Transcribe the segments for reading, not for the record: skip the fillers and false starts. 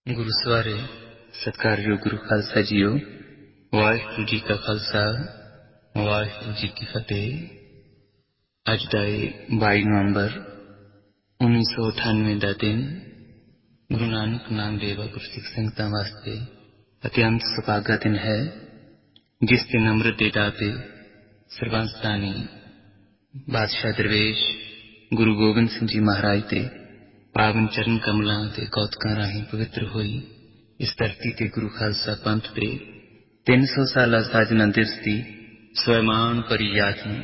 ਗੁਰੂ ਸਵਾਰੇ ਸਤਿਕਾਰਯੋਗ ਗੁਰੂ ਖਾਲਸਾ ਜੀਓ। ਵਾਹਿਗੁਰੂ ਜੀ ਕਾ ਖਾਲਸਾ, ਵਾਹਿਗੁਰੂ ਜੀ ਕੀ ਫਤਿਹ। ਅੱਜ ਦਾ ਇਹ 22 ਨਵੰਬਰ 1998 ਦਾ ਦਿਨ ਗੁਰੂ ਨਾਨਕ ਨਾਮਦੇਵ ਗੁਰਸਿੱਖ ਸੰਗਤਾਂ ਵਾਸਤੇ ਅਤਿਅੰਤ ਸੁਭਾਗਾ ਦਿਨ ਹੈ, ਜਿਸ ਦਿਨ ਅੰਮ੍ਰਿਤ ਦੇ ਦਾਤੇ ਸਰਬੰਸਦਾਨੀ ਬਾਦਸ਼ਾਹ ਦਰਵੇਸ਼ ਗੁਰੂ ਗੋਬਿੰਦ ਸਿੰਘ ਜੀ ਮਹਾਰਾਜ ਦੇ ਪਾਵਨ ਚਰਨ ਕਮਲਾਂ ਤੇ ਕੌਤਕਾਂ ਰਾਹੀਂ ਪਵਿੱਤਰ ਹੋਈ ਇਸ ਧਰਤੀ ਤੇ ਗੁਰੂ ਖਾਲਸਾ ਪੰਥ ਦੇ 300 ਸਾਲਾ ਸਾਜਨਾ ਦਿਵਸ ਦੀ ਸਵੈਮਾਨ ਭਰੀ ਯਾਦ ਨੂੰ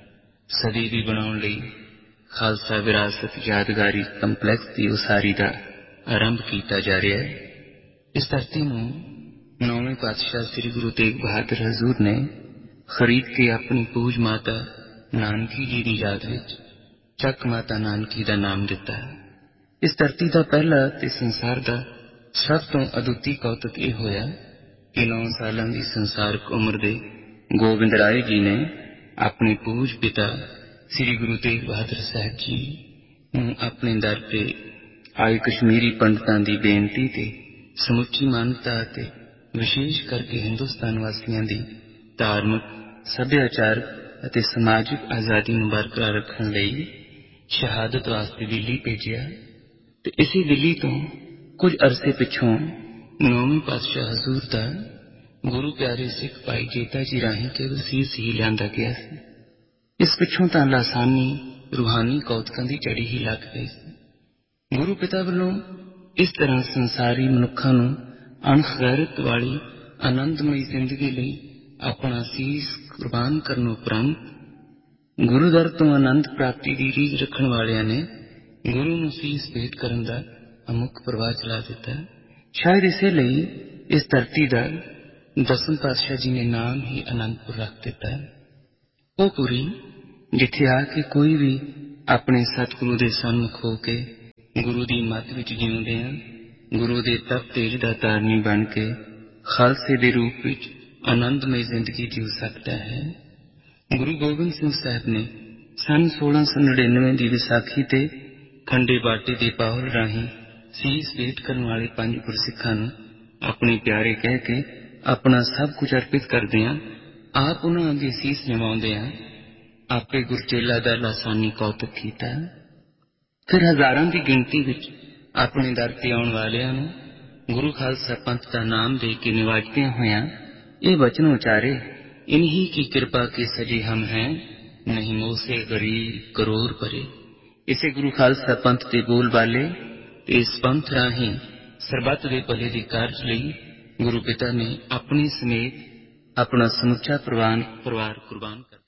ਸਦੀ ਦੀ ਬਣਾਉਣ ਲਈ ਖਾਲਸਾ ਵਿਰਾਸਤ ਯਾਦਗਾਰੀ ਕੰਪਲੈਕਸ ਦੀ ਉਸਾਰੀ ਦਾ ਆਰੰਭ ਕੀਤਾ ਜਾ ਰਿਹਾ ਹੈ। ਇਸ ਧਰਤੀ ਨੂੰ 9ਵੇਂ ਪਾਤਸ਼ਾਹ ਸ੍ਰੀ ਗੁਰੂ ਤੇਗ ਬਹਾਦਰ ਹਜ਼ੂਰ ਨੇ ਖਰੀਦ ਕੇ ਆਪਣੀ ਪੂਜ ਮਾਤਾ ਨਾਨਕੀ ਜੀ ਦੀ ਯਾਦ ਵਿੱਚ ਚੱਕ ਮਾਤਾ ਨਾਨਕੀ ਦਾ ਨਾਮ ਦਿੱਤਾ। ਇਸ ਧਰਤੀ ਦਾ ਪਹਿਲਾ ਤੇ ਸੰਸਾਰ ਦਾ ਸਭ ਤੋਂ ਅਦੁੱਤੀ ਕੌਤਕ ਇਹ ਹੋਇਆ ਕਿ 9 ਸਾਲਾਂ ਦੀ ਸੰਸਾਰਕ ਉਮਰ ਦੇ ਗੋਬਿੰਦ ਰਾਏ ਜੀ ਨੇ ਆਪਣੇ ਪੂਜ ਪਿਤਾ ਸ੍ਰੀ ਗੁਰੂ ਤੇਗ ਬਹਾਦਰ ਸਾਹਿਬ ਜੀ ਨੂੰ ਆਪਣੇ ਦਰ ਤੇ ਆਏ ਕਸ਼ਮੀਰੀ ਪੰਡਤਾਂ ਦੀ ਬੇਨਤੀ ਤੇ ਸਮੁੱਚੀ ਮਾਨਵਤਾ ਅਤੇ ਵਿਸ਼ੇਸ਼ ਕਰਕੇ ਹਿੰਦੁਸਤਾਨ ਵਾਸੀਆਂ ਦੀ ਧਾਰਮਿਕ, ਸੱਭਿਆਚਾਰਕ ਅਤੇ ਸਮਾਜਿਕ ਆਜ਼ਾਦੀ ਨੂੰ ਬਰਕਰਾਰ ਰੱਖਣ ਲਈ ਸ਼ਹਾਦਤ ਵਾਸਤੇ ਦਿੱਲੀ ਭੇਜਿਆ ਤੇ ਇਸੇ ਦਿੱਲੀ ਤੋਂ ਕੁਝ ਅਰਸੇ ਪਿੱਛੋਂ 9ਵੇਂ ਪਾਤਸ਼ਾਹ ਹਜ਼ੂਰ ਦਾ ਗੁਰੂ ਪਿਆਰੇ ਸਿੱਖ ਭਾਈ ਜੇਤਾ ਜੀ ਰਾਹੀਂ ਕੇਵਲ ਸੀਸ ਹੀ ਲਿਆਂਦਾ ਗਿਆ ਸੀ। ਇਸ ਪਿੱਛੋਂ ਤਾਂ ਲਾਸਾਨੀ ਰੂਹਾਨੀ ਕੌਤਕਾਂ ਦੀ ਝੜੀ ਹੀ ਲੱਗ ਗਈ ਸੀ। ਗੁਰੂ ਪਿਤਾ ਵੱਲੋਂ ਇਸ ਤਰ੍ਹਾਂ ਸੰਸਾਰੀ ਮਨੁੱਖਾਂ ਨੂੰ ਅਣਖ ਗੈਰਤ ਵਾਲੀ ਆਨੰਦਮਈ ਜ਼ਿੰਦਗੀ ਲਈ ਆਪਣਾ ਸੀਸ ਕੁਰਬਾਨ ਕਰਨ ਉਪਰੰਤ ਗੁਰੂ ਦਰ ਤੋਂ ਆਨੰਦ ਪ੍ਰਾਪਤੀ ਦੀ ਰੀਝ ਰੱਖਣ ਵਾਲਿਆਂ ਨੇ ਗੁਰੂ ਨੂੰ ਸੀਸ ਭੇਟ ਕਰਨ ਦਾ ਅਮੁੱਕ ਪ੍ਰਵਾਹ ਚਲਾ ਦਿੱਤਾ। ਸ਼ਾਇਦ ਇਸੇ ਲਈ ਇਸ ਧਰਤੀ ਦਾ 10ਵੇਂ ਪਾਤਸ਼ਾਹ ਜੀ ਨੇ ਨਾਮ ਹੀ ਅਨੰਦਪੁਰ ਰੱਖ ਦਿੱਤਾ। ਉਹ ਪੁਰੀ ਜਿੱਥੇ ਆ ਕੇ ਕੋਈ ਵੀ ਆਪਣੇ ਸਤਿਗੁਰੂ ਦੇ ਸਨਮੁਖ ਹੋ ਕੇ ਗੁਰੂ ਦੀ ਮੱਤ ਵਿੱਚ ਜਿਉਂਦਿਆਂ ਗੁਰੂ ਦੇ ਤਪ ਤੇਜ ਦਾ ਤਾਰਨੀ ਬਣ ਕੇ ਖਾਲਸੇ ਦੇ ਰੂਪ ਵਿੱਚ ਆਨੰਦਮਈ ਜ਼ਿੰਦਗੀ ਜਿਉ ਸਕਦਾ ਹੈ। ਗੁਰੂ ਗੋਬਿੰਦ ਸਿੰਘ ਸਾਹਿਬ ਨੇ ਸੰਨ 1699 ਦੀ ਵਿਸਾਖੀ ਤੇ ਖੰਡੇ ਬਾਟੇ ਦੇ ਪਾਹੁਲ ਰਾਹੀਂ ਸੀਸ ਭੇਟ ਕਰਨ ਵਾਲੇ 5 ਗੁਰਸਿੱਖਾਂ ਨੂੰ ਆਪਣੇ ਪਿਆਰੇ ਕਹਿ ਕੇ ਆਪਣਾ ਸਭ ਕੁਝ ਅਰਪਿਤ ਕਰਦਿਆਂ ਆਪ ਉਹਨਾਂ ਅੱਗੇ ਸੀਸ ਨਿਵਾਉਂਦਿਆਂ ਆਪੇ ਗੁਰਚੇਲਾ ਦਾ ਲਾਸਾਨੀ ਕੌਤਕ ਕੀਤਾ। ਫਿਰ ਹਜ਼ਾਰਾਂ ਦੀ ਗਿਣਤੀ ਵਿੱਚ ਆਪਣੇ ਦਰ ਤੇ ਆਉਣ ਵਾਲਿਆਂ ਨੂੰ ਗੁਰੂ ਖਾਲਸਾ ਪੰਥ ਦਾ ਨਾਮ ਦੇ ਕੇ ਨਿਵਾਜਦਿਆਂ ਹੋਇਆਂ ਇਹ ਵਚਨ ਉਚਾਰੇ, ਇਨਹੀ ਕੀ ਕਿਰਪਾ ਕੇ ਸਜੇ ਹਮ ਹੈ, ਨਹੀਂ ਮੋਸੇ ਗਰੀਬ ਕਰੋੜ ਭਰੇ। ਇਸੇ ਗੁਰੂ ਖਾਲਸਾ ਪੰਥ ਦੇ ਬੋਲ ਬਾਲੇ ਤੇ ਇਸ ਪੰਥ ਰਾਹੀਂ ਸਰਬੱਤ ਦੇ ਭਲੇ ਦੇ ਕਾਰਜ ਲਈ ਗੁਰੂ ਪਿਤਾ ਨੇ ਆਪਣੇ ਸਮੇਤ ਆਪਣਾ ਸਮੁੱਚਾ ਪਰਿਵਾਰ ਕੁਰਬਾਨ ਕਰ